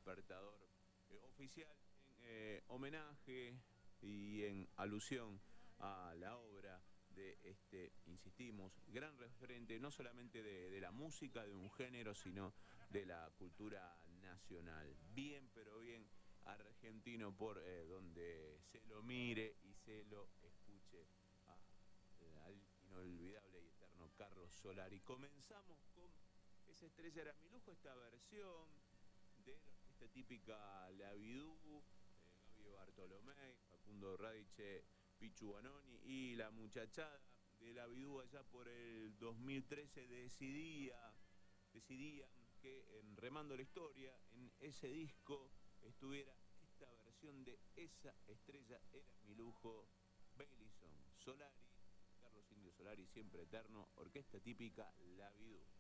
despertador oficial en homenaje y en alusión a la obra de este, insistimos, gran referente no solamente de la música, de un género, sino de la cultura nacional. Bien, pero bien argentino por donde se lo mire y se lo escuche al inolvidable y eterno Carlos Solari. Comenzamos con Esa estrella era mi lujo, esta versión de la orquesta típica La Vidú, Gaby Bartolomé, Facundo Radiche, Pichu Banoni y la muchachada de La Vidú allá por el 2013 decidían que en Remando la Historia, en ese disco, estuviera esta versión de Esa estrella era mi lujo, Bailison, Solari, Carlos Indio Solari, siempre eterno, orquesta típica La Vidú.